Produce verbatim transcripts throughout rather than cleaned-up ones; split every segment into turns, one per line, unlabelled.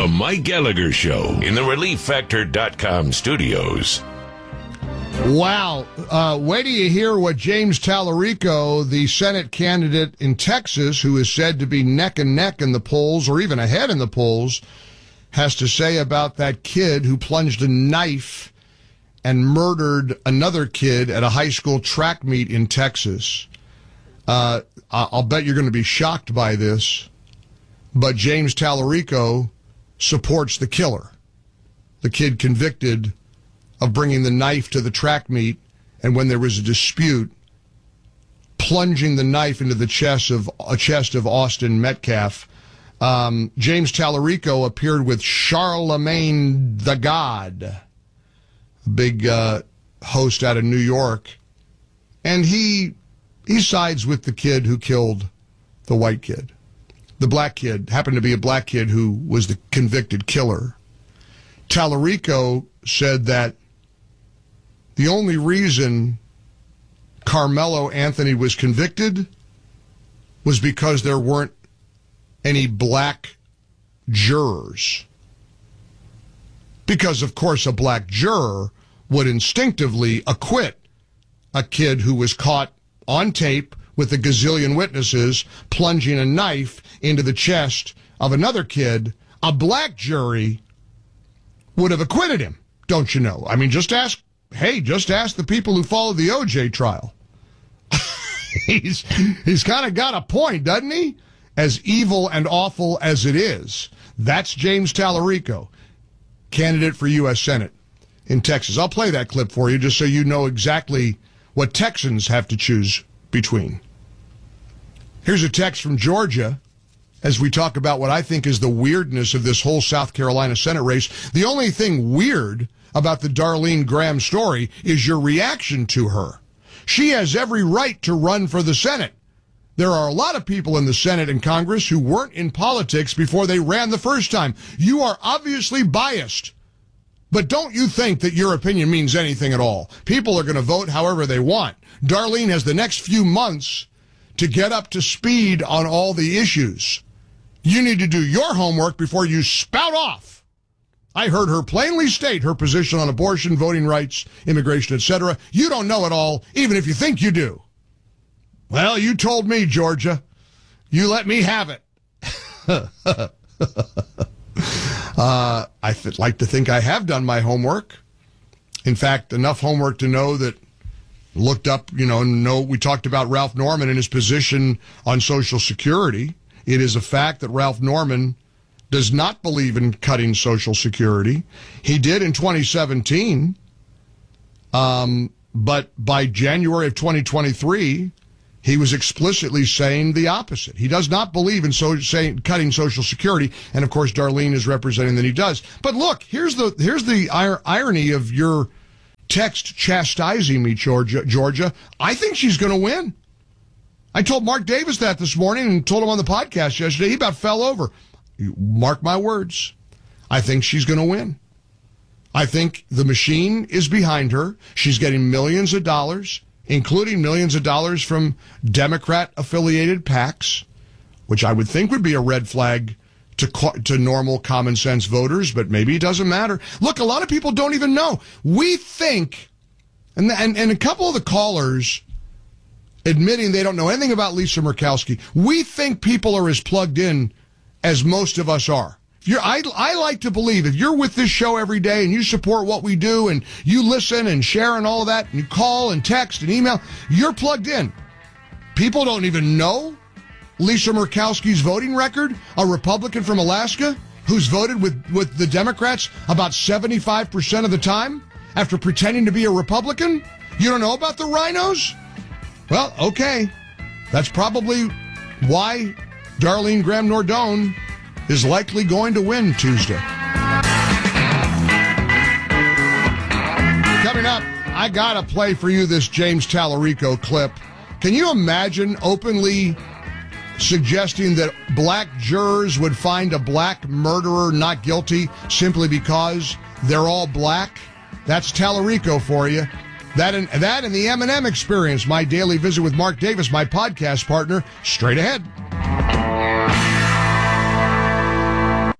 The Mike Gallagher Show in the relief factor dot com studios.
Wow. Uh, wait till you hear what James Tallarico, the Senate candidate in Texas, who is said to be neck and neck in the polls or even ahead in the polls, has to say about that kid who plunged a knife and murdered another kid at a high school track meet in Texas. Uh, I'll bet you're going to be shocked by this, but James Tallarico supports the killer, the kid convicted of bringing the knife to the track meet, and when there was a dispute, plunging the knife into the chest of a chest of Austin Metcalf. Um, James Tallarico appeared with Charlemagne the God, a big uh, host out of New York, and he he sides with the kid who killed the white kid. The black kid happened to be a black kid who was the convicted killer. Tallarico said that the only reason Carmelo Anthony was convicted was because there weren't any black jurors. Because, of course, a black juror would instinctively acquit a kid who was caught on tape with a gazillion witnesses plunging a knife into the chest of another kid. A black jury would have acquitted him, don't you know? I mean, just ask, hey, just ask the people who followed the O J trial. he's he's kind of got a point, doesn't he? As evil and awful as it is. That's James Tallarico, candidate for U S Senate in Texas. I'll play that clip for you just so you know exactly what Texans have to choose between. Here's a text from Georgia as we talk about what I think is the weirdness of this whole South Carolina Senate race. The only thing weird about the Darlene Graham story is your reaction to her. She has every right to run for the Senate. There are a lot of people in the Senate and Congress who weren't in politics before they ran the first time. You are obviously biased. But don't you think that your opinion means anything at all. People are going to vote however they want. Darlene has the next few months to get up to speed on all the issues. You need to do your homework before you spout off. I heard her plainly state her position on abortion, voting rights, immigration, et cetera. You don't know it all, even if you think you do. Well, you told me, Georgia. You let me have it. uh, I th- like to think I have done my homework. In fact, enough homework to know that looked up, you know, know we talked about Ralph Norman and his position on Social Security. It is a fact that Ralph Norman does not believe in cutting Social Security. He did in twenty seventeen, um, but by January of twenty twenty-three, he was explicitly saying the opposite. He does not believe in so, saying, cutting Social Security, and of course Darlene is representing that he does. But look, here's the here's the ir- irony of your text chastising me, Georgia. Georgia, I think she's going to win. I told Mark Davis that this morning and told him on the podcast yesterday. He about fell over. Mark my words. I think she's going to win. I think the machine is behind her. She's getting millions of dollars, including millions of dollars from Democrat-affiliated PACs, which I would think would be a red flag to to normal common sense voters, but maybe it doesn't matter. Look, a lot of people don't even know. We think, and and, and a couple of the callers admitting they don't know anything about Lisa Murkowski, we think people are as plugged in as most of us are. If you're, I, I like to believe if you're with this show every day and you support what we do and you listen and share and all of that, and you call and text and email, you're plugged in. People don't even know Lisa Murkowski's voting record, a Republican from Alaska who's voted with, with the Democrats about seventy-five percent of the time after pretending to be a Republican. You don't know about the rhinos? Well, okay. That's probably why Darlene Graham Nordone is likely going to win Tuesday. Coming up, I gotta play for you this James Tallarico clip. Can you imagine openly suggesting that black jurors would find a black murderer not guilty simply because they're all black? That's Tallarico for you. That and that and the M and M Experience, my daily visit with Mark Davis, my podcast partner, straight ahead.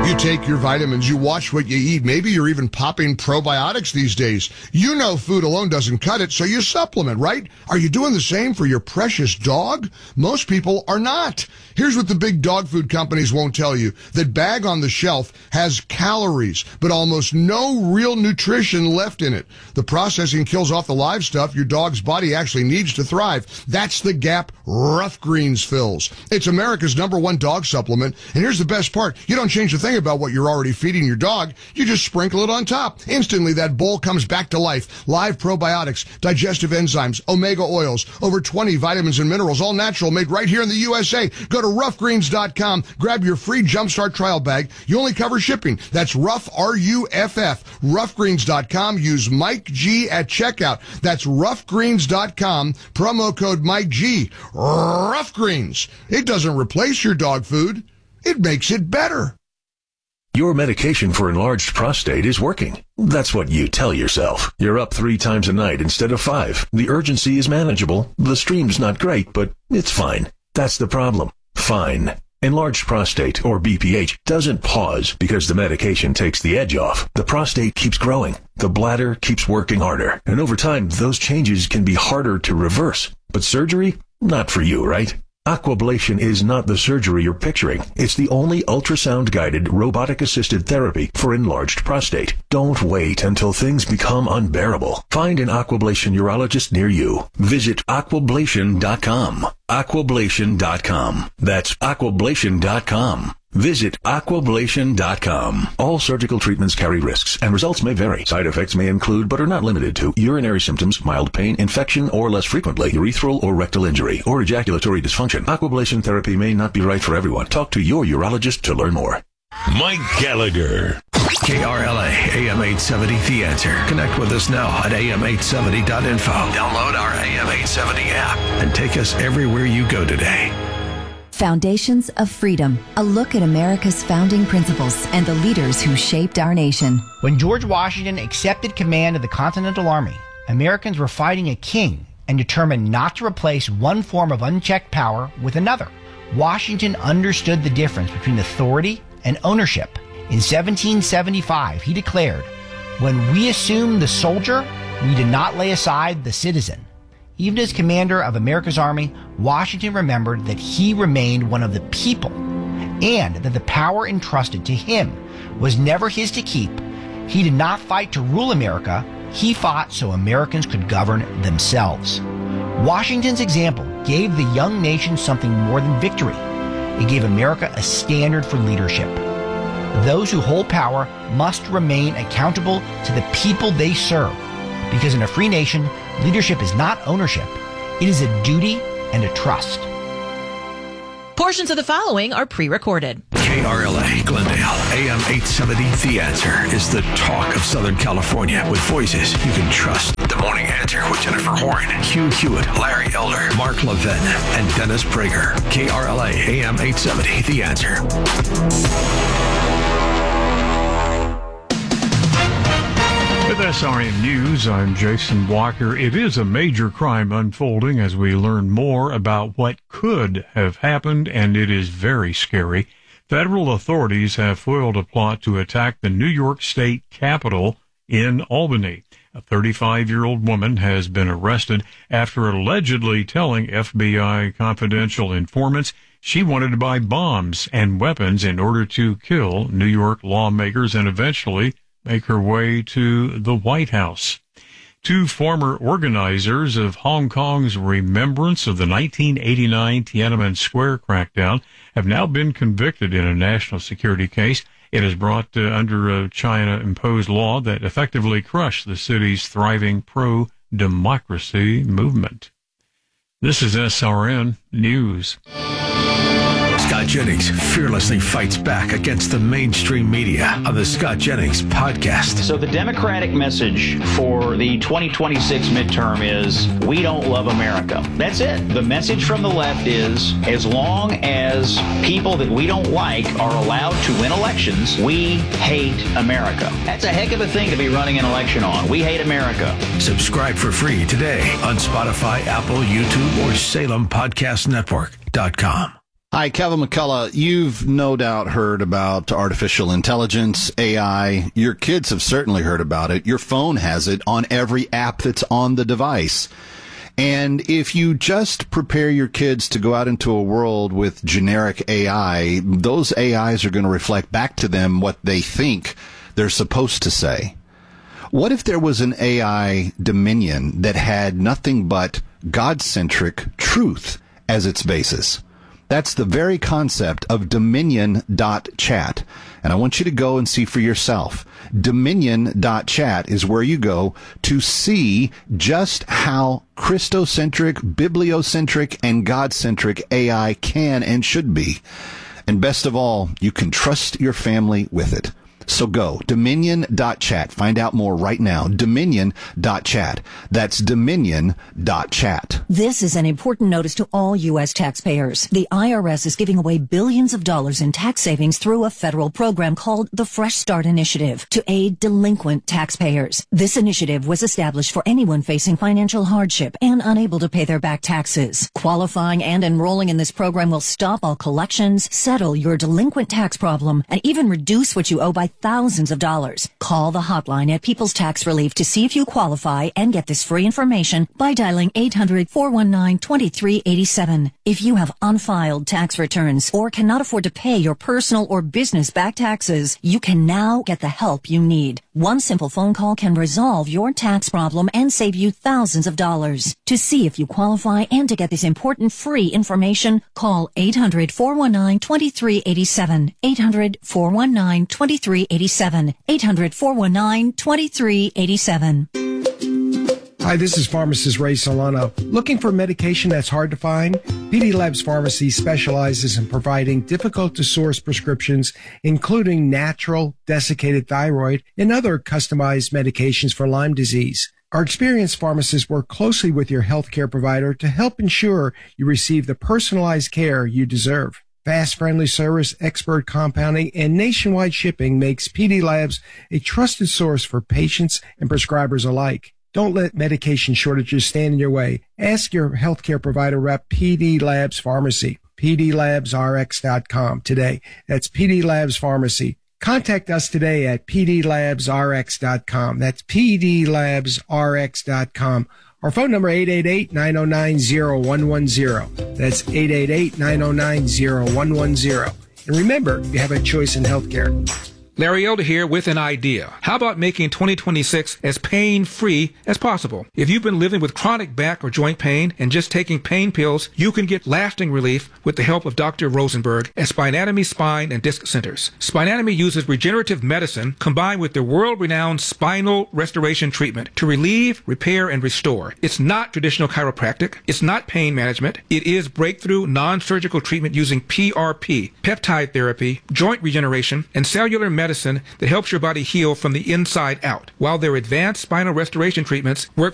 You take your vitamins, you watch what you eat. Maybe you're even popping probiotics these days. You know food alone doesn't cut it, so you supplement, right? Are you doing the same for your precious dog? Most people are not. Here's what the big dog food companies won't tell you. That bag on the shelf has calories, but almost no real nutrition left in it. The processing kills off the live stuff your dog's body actually needs to thrive. That's the gap Rough Greens fills. It's America's number one dog supplement, and here's the best part. You don't change a thing about what you're already feeding your dog. You just sprinkle it on top. Instantly, that bowl comes back to life. Live probiotics, digestive enzymes, omega oils, over twenty vitamins and minerals, all natural, made right here in the U S A. Go to rough greens dot com. Grab your free Jumpstart trial bag. You only cover shipping. That's Rough, R U F F. rough greens dot com. Use Mike G at checkout. That's rough greens dot com. Promo code Mike G. Rough Greens. It doesn't replace your dog food. It makes it better.
Your medication for enlarged prostate is working. That's what you tell yourself. You're up three times a night instead of five. The urgency is manageable. The stream's not great, but it's fine. That's the problem. Fine. Enlarged prostate, or B P H, doesn't pause because the medication takes the edge off. The prostate keeps growing. The bladder keeps working harder. And over time, those changes can be harder to reverse. But surgery? Not for you, right? Aquablation is not the surgery you're picturing. It's the only ultrasound-guided, robotic-assisted therapy for enlarged prostate. Don't wait until things become unbearable. Find an Aquablation urologist near you. Visit aquablation dot com. aquablation dot com. That's aquablation dot com. Visit aquablation dot com. All surgical treatments carry risks, and results may vary. Side effects may include, but are not limited to, urinary symptoms, mild pain, infection, or less frequently, urethral or rectal injury, or ejaculatory dysfunction. Aquablation therapy may not be right for everyone. Talk to your urologist to learn more.
Mike Gallagher.
K R L A, A M eight seventy, The Answer. Connect with us now at A M eight seventy dot info. Download our A M eight seventy app and take us everywhere you go today.
Foundations of Freedom, a look at America's founding principles and the leaders who shaped our nation.
When George Washington accepted command of the Continental Army, Americans were fighting a king and determined not to replace one form of unchecked power with another. Washington understood the difference between authority and ownership. In seventeen seventy-five, he declared, "When we assume the soldier, we did not lay aside the citizen." Even as commander of America's Army, Washington remembered that he remained one of the people and that the power entrusted to him was never his to keep. He did not fight to rule America. He fought so Americans could govern themselves. Washington's example gave the young nation something more than victory. It gave America a standard for leadership. Those who hold power must remain accountable to the people they serve, because in a free nation, leadership is not ownership. It is a duty and a trust.
Portions of the following are pre-recorded.
K R L A, Glendale, A M eight seventy, The Answer is the talk of Southern California with voices you can trust. The Morning Answer with Jennifer Horn, Hugh Hewitt, Larry Elder, Mark Levin, and Dennis Prager. K R L A, A M eight seventy, The Answer.
With S R N News, I'm Jason Walker. It is a major crime unfolding as we learn more about what could have happened, and it is very scary. Federal authorities have foiled a plot to attack the New York State Capitol in Albany. A thirty-five-year-old woman has been arrested after allegedly telling F B I confidential informants she wanted to buy bombs and weapons in order to kill New York lawmakers and eventually make her way to the White House. Two former organizers of Hong Kong's remembrance of the nineteen eighty-nine Tiananmen Square crackdown have now been convicted in a national security case. It is brought uh, under a China-imposed law that effectively crushed the city's thriving pro-democracy movement. This is S R N News.
Scott Jennings fearlessly fights back against the mainstream media on the Scott Jennings podcast.
So the Democratic message for the twenty twenty-six midterm is, we don't love America. That's it. The message from the left is, as long as people that we don't like are allowed to win elections, we hate America. That's a heck of a thing to be running an election on. We hate America.
Subscribe for free today on Spotify, Apple, YouTube, or Salem Podcast Network dot com.
Hi, Kevin McCullough. You've no doubt heard about artificial intelligence, A I. Your kids have certainly heard about it. Your phone has it on every app that's on the device. And if you just prepare your kids to go out into a world with generic A I, those A Is are going to reflect back to them what they think they're supposed to say. What if there was an A I dominion that had nothing but God-centric truth as its basis? That's the very concept of Dominion dot chat. And I want you to go and see for yourself. Dominion dot chat is where you go to see just how Christocentric, bibliocentric, and God-centric A I can and should be. And best of all, you can trust your family with it. So go, Dominion dot chat. Find out more right now. Dominion dot chat. That's Dominion dot chat.
This is an important notice to all U S taxpayers. The I R S is giving away billions of dollars in tax savings through a federal program called the Fresh Start Initiative to aid delinquent taxpayers. This initiative was established for anyone facing financial hardship and unable to pay their back taxes. Qualifying and enrolling in this program will stop all collections, settle your delinquent tax problem, and even reduce what you owe by thousands of dollars. Call the hotline at People's Tax Relief to see if you qualify and get this free information by dialing eight hundred, four one nine, two three eight seven. If you have unfiled tax returns or cannot afford to pay your personal or business back taxes, you can now get the help you need. One simple phone call can resolve your tax problem and save you thousands of dollars. To see if you qualify and to get this important free information, call eight hundred, four one nine, two three eight seven. eight hundred, four one nine, two three eight seven. eight hundred, four one nine, two three eight seven.
Hi, this is pharmacist Ray Solano. Looking for medication that's hard to find? P D Labs Pharmacy specializes in providing difficult-to-source prescriptions, including natural, desiccated thyroid, and other customized medications for Lyme disease. Our experienced pharmacists work closely with your healthcare provider to help ensure you receive the personalized care you deserve. Fast, friendly service, expert compounding, and nationwide shipping makes P D Labs a trusted source for patients and prescribers alike. Don't let medication shortages stand in your way. Ask your healthcare provider rep P D Labs Pharmacy, P D labs R X dot com today. That's P D Labs Pharmacy. Contact us today at P D labs R X dot com. That's P D labs R X dot com. Our phone number, eight eight eight, nine oh nine, oh one one oh. That's eight eight eight, nine oh nine, oh one one oh. And remember, you have a choice in healthcare.
Larry Elder here with an idea. How about making twenty twenty-six as pain-free as possible? If you've been living with chronic back or joint pain and just taking pain pills, you can get lasting relief with the help of Doctor Rosenberg at Spinatomy Spine and Disc Centers. Spinatomy uses regenerative medicine combined with their world-renowned spinal restoration treatment to relieve, repair, and restore. It's not traditional chiropractic. It's not pain management. It is breakthrough non-surgical treatment using P R P, peptide therapy, joint regeneration, and cellular medicine medicine that helps your body heal from the inside out. While their advanced spinal restoration treatments work